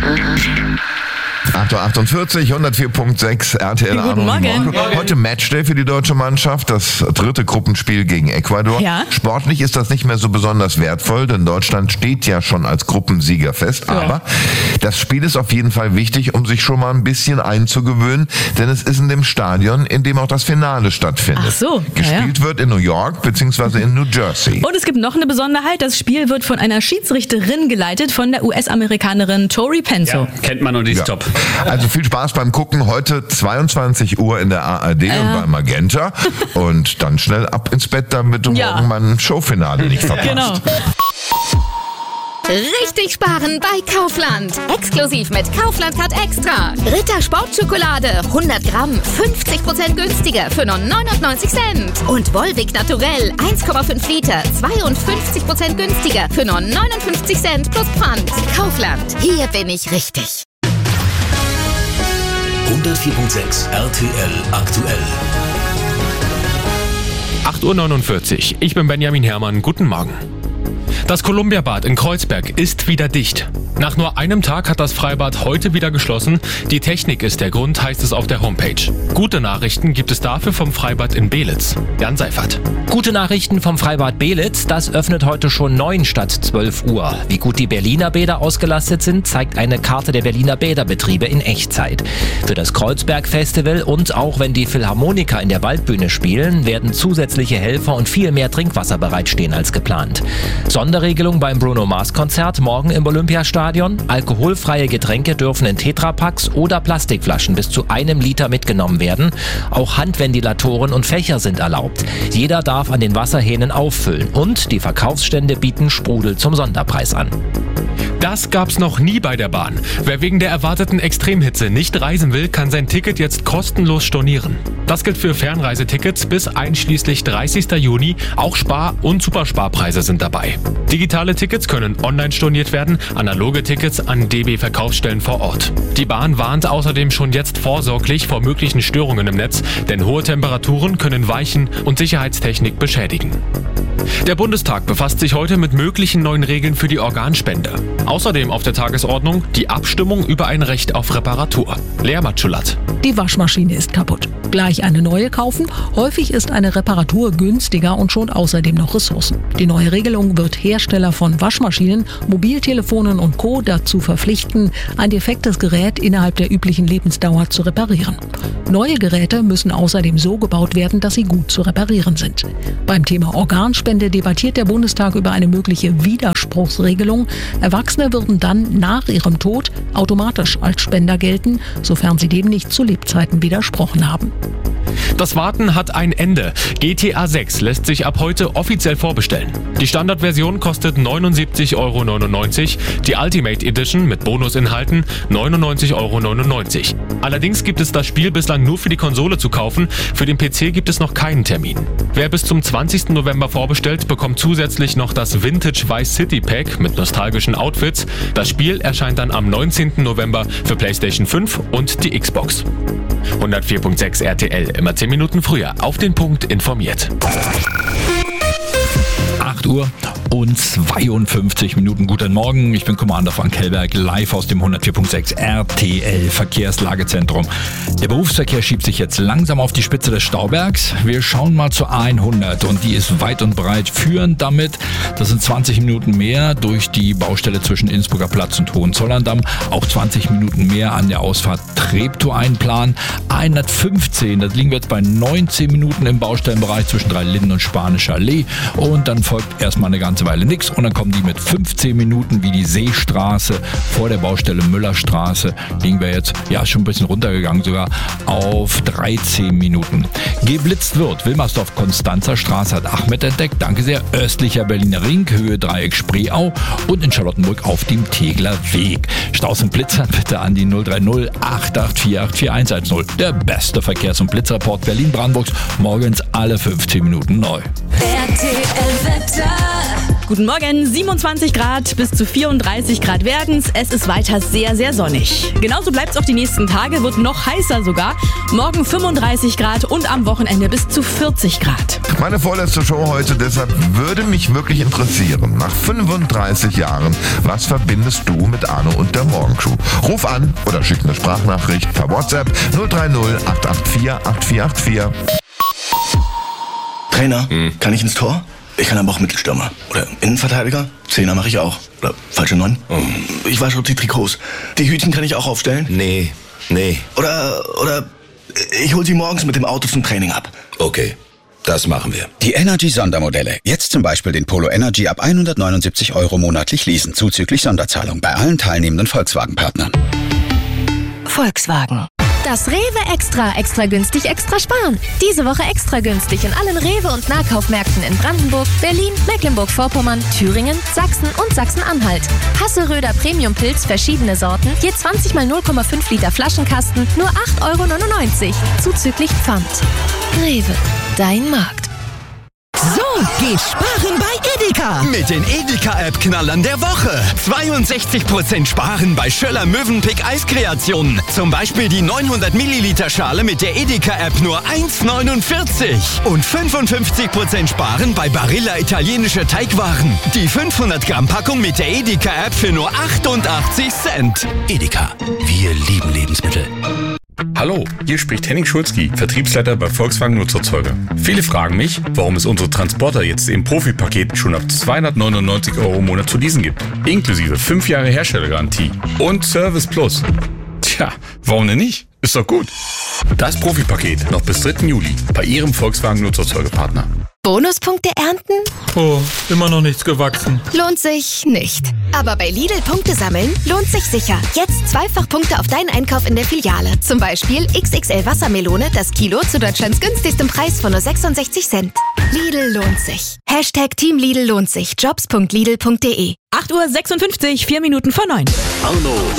8.48 Uhr, 104.6 RTL. Guten Morgen. Heute Matchday für die deutsche Mannschaft, das dritte Gruppenspiel gegen Ecuador. Ja. Sportlich ist das nicht mehr so besonders wertvoll, denn Deutschland steht ja schon als Gruppensieger fest. Ja. Aber das Spiel ist auf jeden Fall wichtig, um sich schon mal ein bisschen einzugewöhnen, denn es ist in dem Stadion, in dem auch das Finale stattfindet. Ach so, Gespielt wird in New York bzw. in New Jersey. Und es gibt noch eine Besonderheit, das Spiel wird von einer Schiedsrichterin geleitet, von der US-Amerikanerin Tori Penso. Ja, kennt man und die ist top. Also viel Spaß beim Gucken. Heute 22 Uhr in der ARD und bei Magenta. Und dann schnell ab ins Bett, damit du morgen mein Showfinale nicht verpasst. Genau. Richtig sparen bei Kaufland. Exklusiv mit Kaufland Card Extra. Ritter Sportschokolade 100 Gramm 50% günstiger für nur 99 Cent. Und Volvic Naturell 1,5 Liter 52% günstiger für nur 59 Cent plus Pfand. Kaufland. Hier bin ich richtig. 104.6 RTL aktuell. 8.49 Uhr. Ich bin Benjamin Herrmann. Guten Morgen. Das Columbia-Bad in Kreuzberg ist wieder dicht. Nach nur einem Tag hat das Freibad heute wieder geschlossen. Die Technik ist der Grund, heißt es auf der Homepage. Gute Nachrichten gibt es dafür vom Freibad in Belitz. Jan Seifert. Gute Nachrichten vom Freibad Belitz. Das öffnet heute schon 9 statt 12 Uhr. Wie gut die Berliner Bäder ausgelastet sind, zeigt eine Karte der Berliner Bäderbetriebe in Echtzeit. Für das Kreuzberg-Festival und auch wenn die Philharmoniker in der Waldbühne spielen, werden zusätzliche Helfer und viel mehr Trinkwasser bereitstehen als geplant. Sonderregelung beim Bruno-Mars-Konzert morgen im Olympiastadion. Alkoholfreie Getränke dürfen in Tetrapacks oder Plastikflaschen bis zu 1 Liter mitgenommen werden. Auch Handventilatoren und Fächer sind erlaubt. Jeder darf an den Wasserhähnen auffüllen und die Verkaufsstände bieten Sprudel zum Sonderpreis an. Das gab's noch nie bei der Bahn. Wer wegen der erwarteten Extremhitze nicht reisen will, kann sein Ticket jetzt kostenlos stornieren. Das gilt für Fernreisetickets bis einschließlich 30. Juni. Auch Spar- und Supersparpreise sind dabei. Digitale Tickets können online storniert werden, analoge Tickets an DB-Verkaufsstellen vor Ort. Die Bahn warnt außerdem schon jetzt vorsorglich vor möglichen Störungen im Netz, denn hohe Temperaturen können Weichen und Sicherheitstechnik beschädigen. Der Bundestag befasst sich heute mit möglichen neuen Regeln für die Organspende. Außerdem auf der Tagesordnung die Abstimmung über ein Recht auf Reparatur. Lea Matschulat. Die Waschmaschine ist kaputt. Gleich eine neue kaufen? Häufig ist eine Reparatur günstiger und schont außerdem noch Ressourcen. Die neue Regelung wird Hersteller von Waschmaschinen, Mobiltelefonen und Co. dazu verpflichten, ein defektes Gerät innerhalb der üblichen Lebensdauer zu reparieren. Neue Geräte müssen außerdem so gebaut werden, dass sie gut zu reparieren sind. Beim Thema Organspende debattiert der Bundestag über eine mögliche Widerspruchsregelung. Erwachsene würden dann nach ihrem Tod automatisch als Spender gelten, sofern sie dem nicht zu Lebzeiten widersprochen haben. Das Warten hat ein Ende. GTA 6 lässt sich ab heute offiziell vorbestellen. Die Standardversion kostet 79,99 €, die Ultimate Edition mit Bonusinhalten 99,99 €. Allerdings gibt es das Spiel bislang nur für die Konsole zu kaufen. Für den PC gibt es noch keinen Termin. Wer bis zum 20. November vorbestellt, bekommt zusätzlich noch das Vintage Vice City Pack mit nostalgischen Outfits. Das Spiel erscheint dann am 19. November für PlayStation 5 und die Xbox. 104.6 RTL, immer 10 Minuten früher, auf den Punkt informiert. 8 Uhr und 52 Minuten. Guten Morgen, ich bin Commander Frank Hellberg, live aus dem 104.6 RTL Verkehrslagezentrum. Der Berufsverkehr schiebt sich jetzt langsam auf die Spitze des Staubergs. Wir schauen mal zur A100 und die ist weit und breit führend damit. Das sind 20 Minuten mehr durch die Baustelle zwischen Innsbrucker Platz und Hohenzollern-Damm. Auch 20 Minuten mehr an der Ausfahrt Treptow einplanen. A115, das liegen wir jetzt bei 19 Minuten im Baustellenbereich zwischen Dreilinden und Spanischer Allee. Und dann folgt erstmal eine ganze Weile nichts und dann kommen die mit 15 Minuten wie die Seestraße vor der Baustelle Müllerstraße. Liegen wir jetzt, ja, schon ein bisschen runtergegangen sogar, auf 13 Minuten. Geblitzt wird. Wilmersdorf-Konstanzer Straße hat Ahmed entdeckt. Danke sehr. Östlicher Berliner Ring, Höhe Dreieck Spreeau und in Charlottenburg auf dem Tegler Weg. Staus und Blitzern bitte an die 030 884 84110. Der beste Verkehrs- und Blitzreport Berlin-Brandenburgs. Morgens alle 15 Minuten neu. Guten Morgen, 27 Grad bis zu 34 Grad werden's. Es ist weiter sehr, sehr sonnig. Genauso bleibt's auch die nächsten Tage, wird noch heißer sogar. Morgen 35 Grad und am Wochenende bis zu 40 Grad. Meine vorletzte Show heute, deshalb würde mich wirklich interessieren, nach 35 Jahren, was verbindest du mit Arno und der Morgenshow? Ruf an oder schick eine Sprachnachricht per WhatsApp 030 884 8484. Trainer, kann ich ins Tor? Ich kann aber auch Mittelstürmer. Oder Innenverteidiger? Zehner mache ich auch. Oder falsche 9? Ich wasche die Trikots. Die Hütchen kann ich auch aufstellen? Nee. Oder ich hol sie morgens mit dem Auto zum Training ab. Okay, das machen wir. Die Energy-Sondermodelle. Jetzt zum Beispiel den Polo Energy ab 179 € monatlich leasen, zuzüglich Sonderzahlung bei allen teilnehmenden Volkswagen-Partnern. Volkswagen. Das Rewe Extra günstig, extra sparen. Diese Woche extra günstig in allen Rewe- und Nahkaufmärkten in Brandenburg, Berlin, Mecklenburg-Vorpommern, Thüringen, Sachsen und Sachsen-Anhalt. Hasseröder Premium-Pilz, verschiedene Sorten, je 20 mal 0,5 Liter Flaschenkasten, nur 8,99 €, zuzüglich Pfand. Rewe, dein Markt. So, geh sparen bei Edeka. Mit den Edeka-App-Knallern der Woche. 62% sparen bei Schöller Mövenpick Eiskreationen. Zum Beispiel die 900 Milliliter Schale mit der Edeka-App nur 1,49. Und 55% sparen bei Barilla italienische Teigwaren. Die 500 Gramm Packung mit der Edeka-App für nur 88 Cent. Edeka, wir lieben Lebensmittel. Hallo, hier spricht Henning Schulzki, Vertriebsleiter bei Volkswagen Nutzerzeuger. Viele fragen mich, warum es unsere Transporter jetzt im Profipaket schon ab 299 € im Monat zu leasen gibt. Inklusive 5 Jahre Herstellergarantie und Service Plus. Tja, warum denn nicht? Ist doch gut. Das Profipaket noch bis 3. Juli bei Ihrem Volkswagen Nutzerzeugerpartner. Bonuspunkte ernten? Oh, immer noch nichts gewachsen. Lohnt sich nicht. Aber bei Lidl Punkte sammeln lohnt sich sicher. Jetzt Zweifachpunkte auf deinen Einkauf in der Filiale. Zum Beispiel XXL Wassermelone, das Kilo zu Deutschlands günstigstem Preis von nur 66 Cent. Lidl lohnt sich. Hashtag Team Lidl lohnt sich. Jobs.lidl.de. 8:56 Uhr, 4 Minuten vor 9. Arno